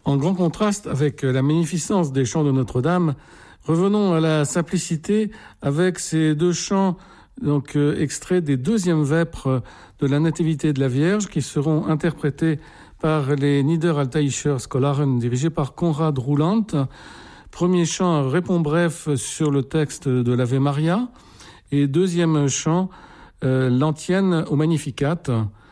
En grand contraste avec la magnificence des chants de Notre-Dame, revenons à la simplicité avec ces deux chants extraits des deuxièmes vêpres de la Nativité de la Vierge qui seront interprétés par les Niederaltaischer Scholaren dirigés par Konrad Roulant. Premier chant répond bref sur le texte de l'Ave Maria et deuxième chant l'antienne au Magnificat.